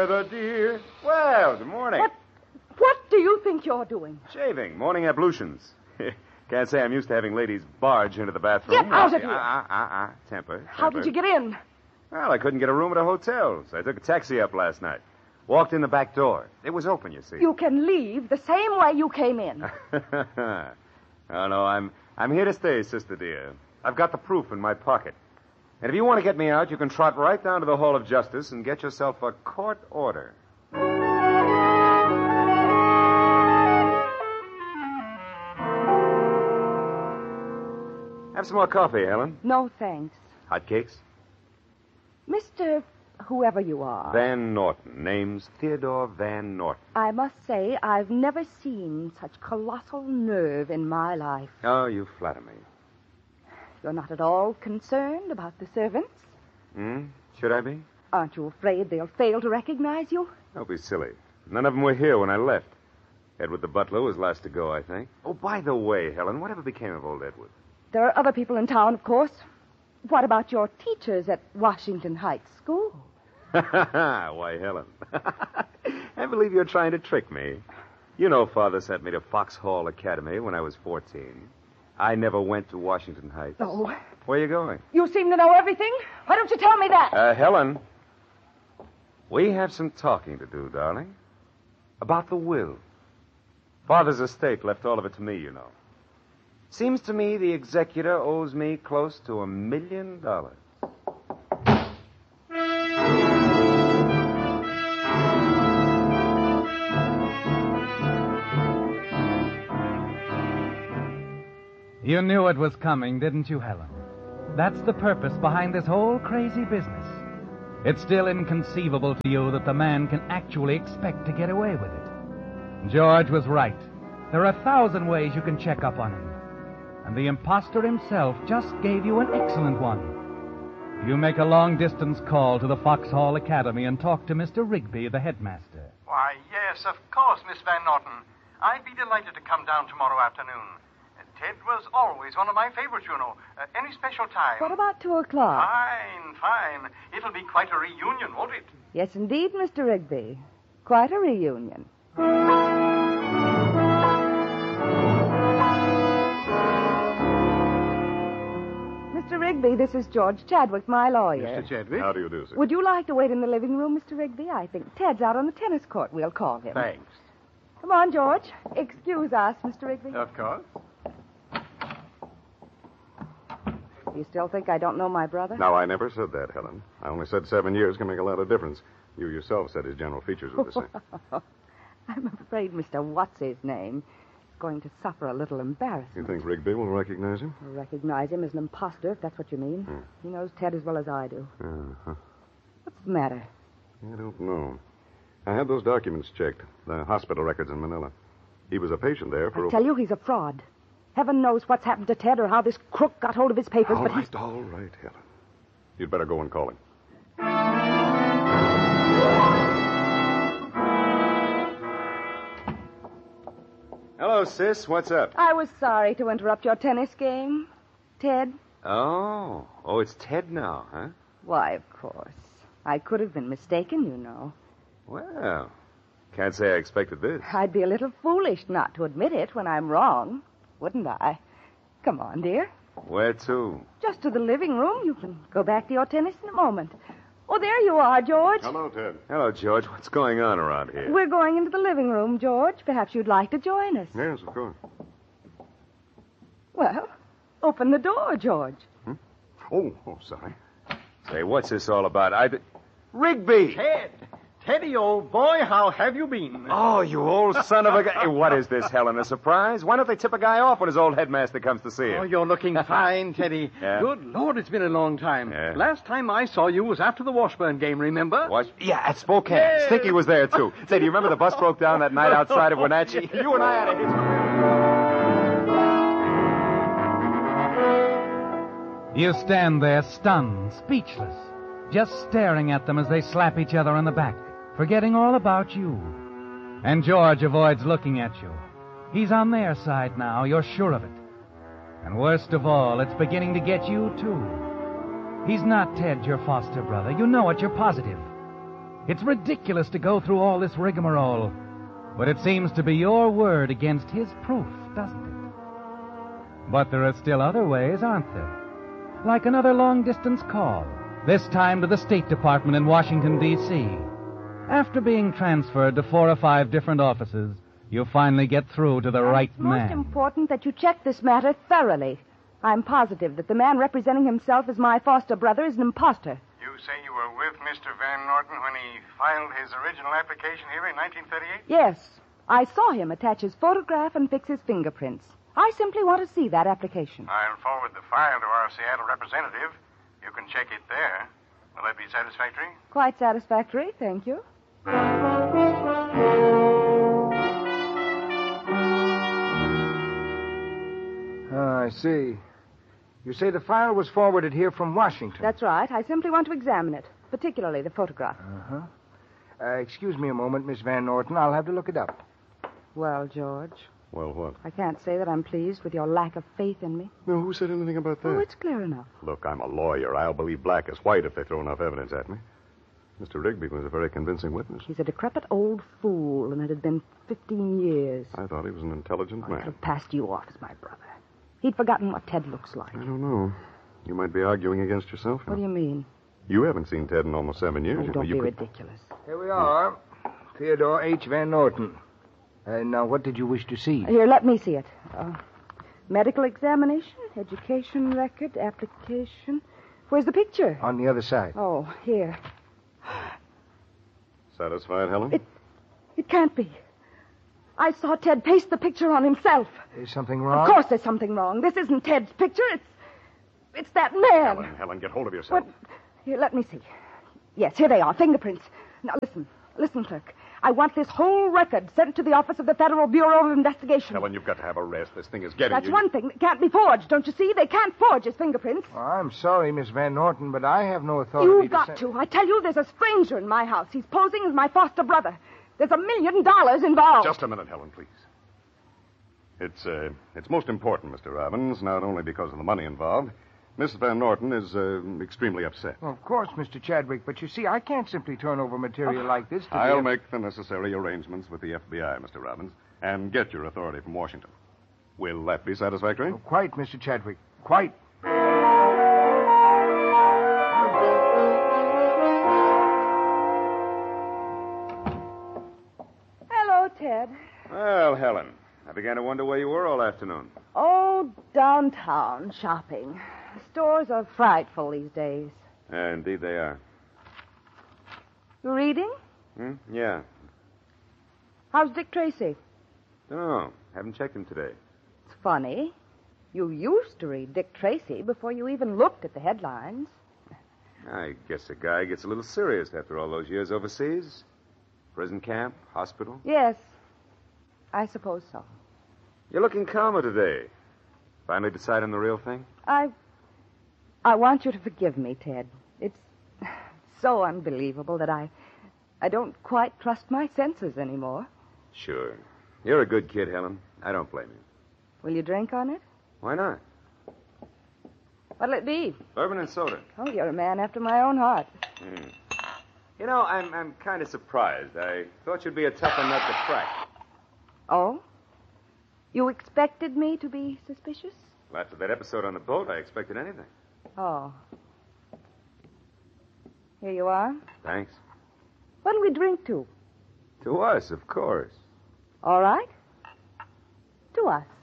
Dear. Well, good morning. What do you think you're doing? Shaving, morning ablutions. Can't say I'm used to having ladies barge into the bathroom. Get out of here. Temper. How did you get in? Well, I couldn't get a room at a hotel, so I took a taxi up last night. Walked in the back door. It was open, you see. You can leave the same way you came in. Oh, no, I'm here to stay, sister dear. I've got the proof in my pocket. And if you want to get me out, you can trot right down to the Hall of Justice and get yourself a court order. Have some more coffee, Helen. No, thanks. Hot cakes? Mr. Whoever you are. Van Norton. Name's Theodore Van Norton. I must say, I've never seen such colossal nerve in my life. Oh, you flatter me. You're not at all concerned about the servants? Should I be? Aren't you afraid they'll fail to recognize you? Don't be silly. None of them were here when I left. Edward the butler was last to go, I think. Oh, by the way, Helen, whatever became of old Edward? There are other people in town, of course. What about your teachers at Washington Heights School? Why, Helen. I believe you're trying to trick me. You know Father sent me to Foxhall Academy when I was 14. I never went to Washington Heights. Oh. Where are you going? You seem to know everything. Why don't you tell me that? Helen, we have some talking to do, darling. About the will. Father's estate left all of it to me, you know. Seems to me the executor owes me close to $1 million. You knew it was coming, didn't you, Helen? That's the purpose behind this whole crazy business. It's still inconceivable to you that the man can actually expect to get away with it. George was right. There are 1,000 ways you can check up on him. And the imposter himself just gave you an excellent one. You make a long-distance call to the Foxhall Academy and talk to Mr. Rigby, the headmaster. Why, yes, of course, Miss Van Norton. I'd be delighted to come down tomorrow afternoon. Ted was always one of my favorites, you know. Any special time? What about 2 o'clock? Fine. It'll be quite a reunion, won't it? Yes, indeed, Mr. Rigby. Quite a reunion. Mr. Rigby, this is George Chadwick, my lawyer. Mr. Chadwick? How do you do, sir? Would you like to wait in the living room, Mr. Rigby? I think Ted's out on the tennis court. We'll call him. Thanks. Come on, George. Excuse us, Mr. Rigby. Of course. You still think I don't know my brother? No, I never said that, Helen. I only said 7 years can make a lot of difference. You yourself said his general features were the same. I'm afraid Mr. What's-his-name is going to suffer a little embarrassment. You think Rigby will recognize him? Recognize him as an imposter, if that's what you mean. He knows Ted as well as I do. Uh-huh. What's the matter? I don't know. I had those documents checked, the hospital records in Manila. He was a patient there for... I tell you, he's a fraud. Heaven knows what's happened to Ted or how this crook got hold of his papers, All but right, all right, Helen. You'd better go and call him. Hello, sis. What's up? I was sorry to interrupt your tennis game. Ted? Oh, it's Ted now, huh? Why, of course. I could have been mistaken, you know. Well, can't say I expected this. I'd be a little foolish not to admit it when I'm wrong, wouldn't I? Come on, dear. Where to? Just to the living room. You can go back to your tennis in a moment. Oh, there you are, George. Hello, Ted. Hello, George. What's going on around here? We're going into the living room, George. Perhaps you'd like to join us. Yes, of course. Well, open the door, George. Oh, sorry. Say, what's this all about? Rigby! Teddy, old boy, how have you been? Oh, you old son of a guy. Hey, what is this, Helen? A surprise? Why don't they tip a guy off when his old headmaster comes to see him? Oh, you're looking fine, Teddy. Yeah? Good Lord, it's been a long time. Yeah. Last time I saw you was after the Washburn game, remember? What? Yeah, at Spokane. Yeah. Stinky was there, too. Say, do you remember the bus broke down that night outside of Wenatchee? You and I had a history. You stand there stunned, speechless, just staring at them as they slap each other on the back, forgetting all about you. And George avoids looking at you. He's on their side now, you're sure of it. And worst of all, it's beginning to get you, too. He's not Ted, your foster brother. You know it, you're positive. It's ridiculous to go through all this rigmarole. But it seems to be your word against his proof, doesn't it? But there are still other ways, aren't there? Like another long-distance call, this time to the State Department in Washington, D.C. After being transferred to 4 or 5 different offices, you finally get through to the right man. It's most important that you check this matter thoroughly. I'm positive that the man representing himself as my foster brother is an imposter. You say you were with Mr. Van Norton when he filed his original application here in 1938? Yes. I saw him attach his photograph and fix his fingerprints. I simply want to see that application. I'll forward the file to our Seattle representative. You can check it there. Will that be satisfactory? Quite satisfactory, thank you. I see. You say the file was forwarded here from Washington? That's right. I simply want to examine it, particularly the photograph. Excuse me a moment, Miss Van Norton. I'll have to look it up. Well, George, Well, what? I can't say that I'm pleased with your lack of faith in me. No, who said anything about that? Oh, it's clear enough. Look, I'm a lawyer. I'll believe black as white if they throw enough evidence at me. Mr. Rigby was a very convincing witness. He's a decrepit old fool, and it had been 15 years. I thought he was an intelligent I could man. have passed you off as my brother. He'd forgotten what Ted looks like. I don't know. You might be arguing against yourself. What do you mean? You haven't seen Ted in almost 7 years. Oh, You know, don't you be could- ridiculous. Here we are. Theodore H. Van Norton. Now, what did you wish to see? Here, let me see it. Medical examination, education record, application. Where's the picture? On the other side. Oh, here. Satisfied, Helen? It can't be. I saw Ted paste the picture on himself. Is something wrong? Of course there's something wrong. This isn't Ted's picture. It's that man. Helen, get hold of yourself. What? Here, let me see. Yes, here they are, fingerprints. Now, listen, clerk. I want this whole record sent to the office of the Federal Bureau of Investigation. Helen, you've got to have a rest. This thing is getting That's you. one thing that can't be forged, don't you see? They can't forge his fingerprints. Oh, I'm sorry, Miss Van Norton, but I have no authority You've to got send- to. I tell you, there's a stranger in my house. He's posing as my foster brother. There's $1 million involved. Just a minute, Helen, please. It's most important, Mr. Robbins, not only because of the money involved. Mrs. Van Norton is extremely upset. Well, of course, Mr. Chadwick, but you see, I can't simply turn over material like this to I'll the... make the necessary arrangements with the FBI, Mr. Robbins, and get your authority from Washington. Will that be satisfactory? Oh, quite, Mr. Chadwick. Quite. Hello, Ted. Well, Helen, I began to wonder where you were all afternoon. Oh, downtown shopping. Stores are frightful these days. Indeed they are. You reading? Yeah. How's Dick Tracy? Dunno. Haven't checked him today. It's funny. You used to read Dick Tracy before you even looked at the headlines. I guess a guy gets a little serious after all those years overseas. Prison camp, hospital. Yes, I suppose so. You're looking calmer today. Finally decide on the real thing? I want you to forgive me, Ted. It's so unbelievable that I don't quite trust my senses anymore. Sure. You're a good kid, Helen. I don't blame you. Will you drink on it? Why not? What'll it be? Bourbon and soda. Oh, you're a man after my own heart. You know, I'm kind of surprised. I thought you'd be a tougher nut to crack. Oh? You expected me to be suspicious? Well, after that episode on the boat, I expected anything. Oh. Here you are. Thanks. What'll we drink to? To us, of course. All right. To us.